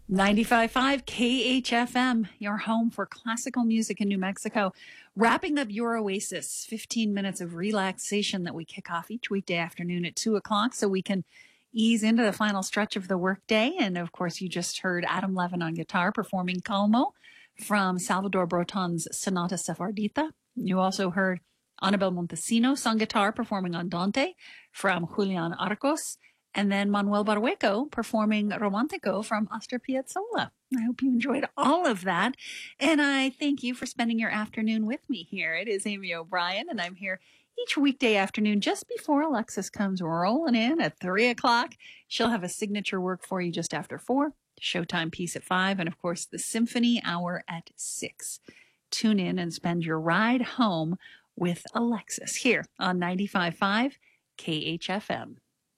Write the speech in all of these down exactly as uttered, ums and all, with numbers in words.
ninety-five point five K H F M, your home for classical music in New Mexico. Wrapping up your oasis, fifteen minutes of relaxation that we kick off each weekday afternoon at two o'clock so we can ease into the final stretch of the workday. And of course, you just heard Adam Levin on guitar performing Calmo from Salvador Breton's Sonata Sefardita. You also heard Anabel Montesinos on guitar performing Andante from Julian Arcos. And then Manuel Barrueco performing Romantico from Astor Piazzolla. I hope you enjoyed all of that. And I thank you for spending your afternoon with me here. It is Amy O'Brien, and I'm here each weekday afternoon just before Alexis comes rolling in at three o'clock. She'll have a signature work for you just after four, Showtime piece at five, and of course the Symphony Hour at six. Tune in and spend your ride home with Alexis here on ninety-five point five K H F M.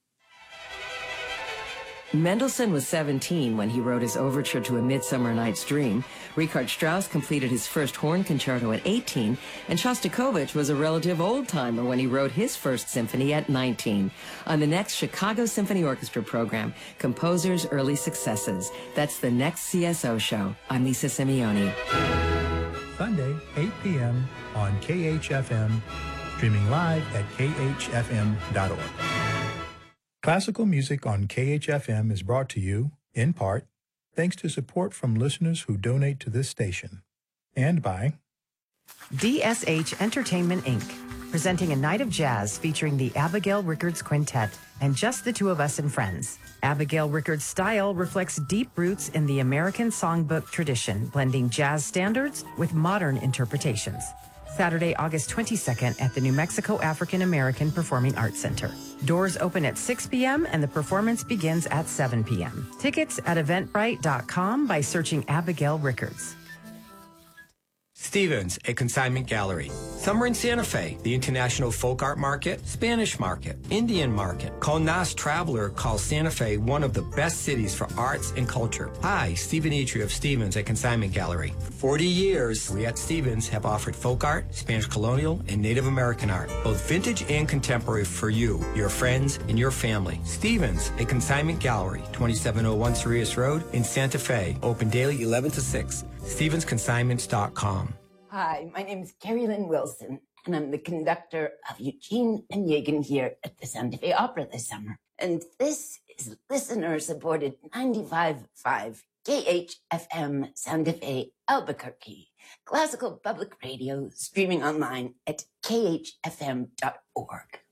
Mendelssohn was seventeen when he wrote his overture to A Midsummer Night's Dream. Richard Strauss completed his first horn concerto at eighteen, and Shostakovich was a relative old-timer when he wrote his first symphony at nineteen. On the next Chicago Symphony Orchestra program, Composers' Early Successes. That's the next C S O show. I'm Lisa Simeone. Sunday, eight p.m. on K H F M, streaming live at K H F M dot org. Classical music on K H F M is brought to you, in part, thanks to support from listeners who donate to this station, and by D S H Entertainment, Incorporated, presenting a night of jazz featuring the Abigail Rickards Quintet and Just the Two of Us and Friends. Abigail Rickards' style reflects deep roots in the American songbook tradition, blending jazz standards with modern interpretations. Saturday, August twenty-second at the New Mexico African American Performing Arts Center. Doors open at six p.m. and the performance begins at seven p.m. Tickets at eventbrite dot com by searching Abigail Rickards. Stevens, a consignment gallery. Summer in Santa Fe, the International Folk Art Market, Spanish Market, Indian Market. Colnas Traveler calls Santa Fe one of the best cities for arts and culture. Hi, Stephen Etry of Stevens, a consignment gallery. For forty years, we at Stevens have offered folk art, Spanish colonial, and Native American art, both vintage and contemporary for you, your friends, and your family. Stevens, a consignment gallery, twenty-seven oh one Cerrillos Road in Santa Fe, open daily eleven to six. Stevens Consignments dot com. Hi, my name is Carrie Lynn Wilson, and I'm the conductor of Eugene Onegin here at the Santa Fe Opera this summer. And this is listener-supported ninety-five point five K H F M Santa Fe, Albuquerque. Classical public radio streaming online at K H F M dot org.